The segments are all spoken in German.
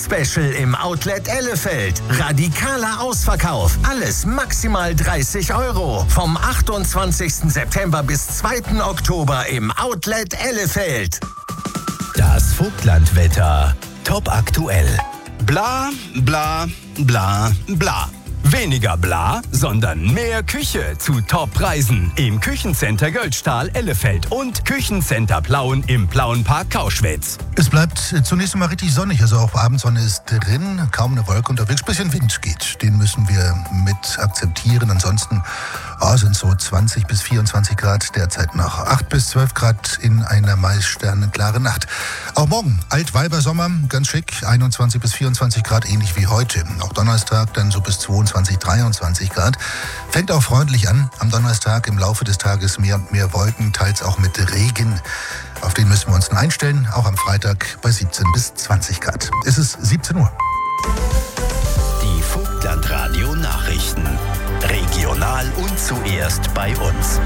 Weihnachtsspecial im Outlet Ellefeld. Radikaler Ausverkauf. Alles maximal 30 €. Vom 28. September bis 2. Oktober im Outlet Ellefeld. Das Vogtlandwetter. Top aktuell. Bla, bla, bla, bla. Weniger bla, sondern mehr Küche zu Top-Preisen im Küchencenter Göldstahl Ellefeld und Küchencenter Plauen im Plauenpark Kauschwitz. Es bleibt zunächst einmal richtig sonnig, also auch Abendsonne ist drin, kaum eine Wolke unterwegs, bisschen Wind geht. Den müssen wir mit akzeptieren. Ansonsten sind so 20 bis 24 Grad, derzeit noch 8 bis 12 Grad in einer meist sternenklaren Nacht. Auch morgen, Altweibersommer, ganz schick, 21 bis 24 Grad, ähnlich wie heute. Auch Donnerstag dann so bis 22, 23 Grad. Fängt auch freundlich an. Am Donnerstag im Laufe des Tages mehr und mehr Wolken, teils auch mit Regen. Auf den müssen wir uns dann einstellen, auch am Freitag bei 17 bis 20 Grad. Es ist 17 Uhr. Die Vogtlandradio Nachrichten. Regional und zuerst bei uns.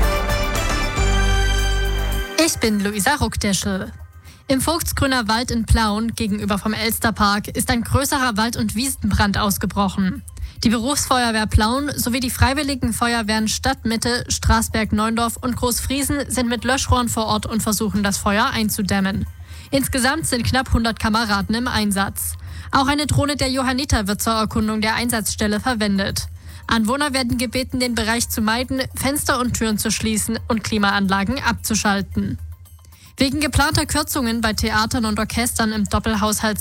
Ich bin Luisa Ruckdeschel. Im Vogtsgrüner Wald in Plauen, gegenüber vom Elsterpark, ist ein größerer Wald- und Wiesenbrand ausgebrochen. Die Berufsfeuerwehr Plauen sowie die Freiwilligen Feuerwehren Stadtmitte, Straßberg-Neuendorf und Großfriesen sind mit Löschrohren vor Ort und versuchen, das Feuer einzudämmen. Insgesamt sind knapp 100 Kameraden im Einsatz. Auch eine Drohne der Johanniter wird zur Erkundung der Einsatzstelle verwendet. Anwohner werden gebeten, den Bereich zu meiden, Fenster und Türen zu schließen und Klimaanlagen abzuschalten. Wegen geplanter Kürzungen bei Theatern und Orchestern im Doppelhaushalt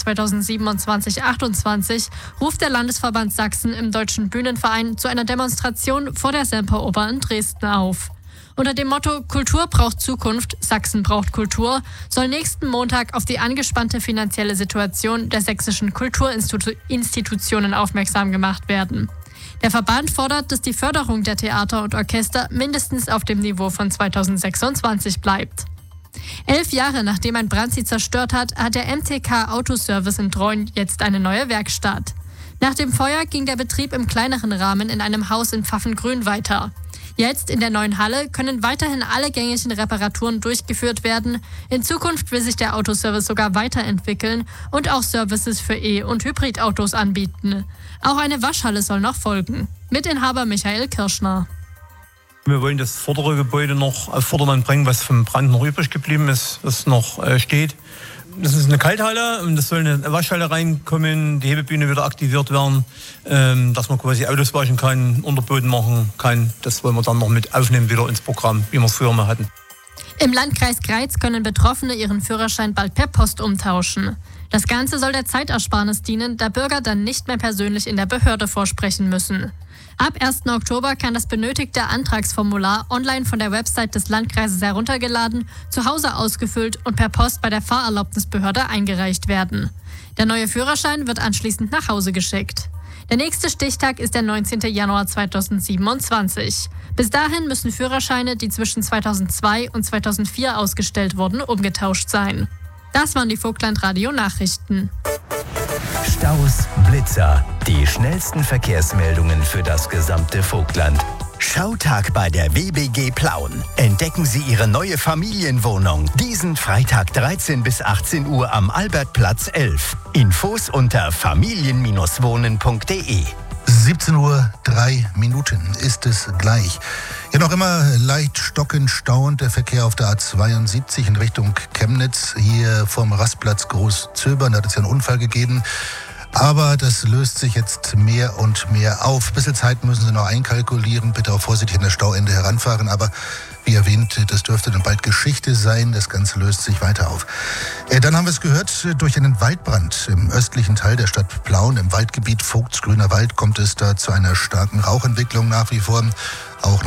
2027-28 ruft der Landesverband Sachsen im Deutschen Bühnenverein zu einer Demonstration vor der Semperoper in Dresden auf. Unter dem Motto Kultur braucht Zukunft, Sachsen braucht Kultur soll nächsten Montag auf die angespannte finanzielle Situation der sächsischen Kulturinstitutionen aufmerksam gemacht werden. Der Verband fordert, dass die Förderung der Theater und Orchester mindestens auf dem Niveau von 2026 bleibt. 11 Jahre nachdem ein Brand sie zerstört hat, hat der MTK Autoservice in Treuen jetzt eine neue Werkstatt. Nach dem Feuer ging der Betrieb im kleineren Rahmen in einem Haus in Pfaffengrün weiter. Jetzt in der neuen Halle können weiterhin alle gängigen Reparaturen durchgeführt werden. In Zukunft will sich der Autoservice sogar weiterentwickeln und auch Services für E- und Hybridautos anbieten. Auch eine Waschhalle soll noch folgen. Mitinhaber Michael Kirschner. Wir wollen das vordere Gebäude noch auf Vordermann bringen, was vom Brand noch übrig geblieben ist, was noch steht. Das ist eine Kalthalle und es soll eine Waschhalle reinkommen, die Hebebühne wieder aktiviert werden, dass man quasi Autos waschen kann, Unterboden machen kann. Das wollen wir dann noch mit aufnehmen wieder ins Programm, wie wir es früher mal hatten. Im Landkreis Greiz können Betroffene ihren Führerschein bald per Post umtauschen. Das Ganze soll der Zeitersparnis dienen, da Bürger dann nicht mehr persönlich in der Behörde vorsprechen müssen. Ab 1. Oktober kann das benötigte Antragsformular online von der Website des Landkreises heruntergeladen, zu Hause ausgefüllt und per Post bei der Fahrerlaubnisbehörde eingereicht werden. Der neue Führerschein wird anschließend nach Hause geschickt. Der nächste Stichtag ist der 19. Januar 2027. Bis dahin müssen Führerscheine, die zwischen 2002 und 2004 ausgestellt wurden, umgetauscht sein. Das waren die Vogtlandradio-Nachrichten. Staus, Blitzer, die schnellsten Verkehrsmeldungen für das gesamte Vogtland. Schautag bei der WBG Plauen. Entdecken Sie Ihre neue Familienwohnung diesen Freitag 13 bis 18 Uhr am Albertplatz 11. Infos unter familien-wohnen.de. 17 Uhr 3 Minuten ist es gleich. Ja, noch immer leicht stockend stauend der Verkehr auf der A72 in Richtung Chemnitz. Hier vom Rastplatz Großzöbern, da hat es ja einen Unfall gegeben. Aber das löst sich jetzt mehr und mehr auf. Ein bisschen Zeit müssen Sie noch einkalkulieren. Bitte auch vorsichtig an das Stauende heranfahren. Aber wie erwähnt, das dürfte dann bald Geschichte sein. Das Ganze löst sich weiter auf. Dann haben wir es gehört, durch einen Waldbrand im östlichen Teil der Stadt Plauen, im Waldgebiet Vogtsgrüner Wald, kommt es da zu einer starken Rauchentwicklung nach wie vor. Auch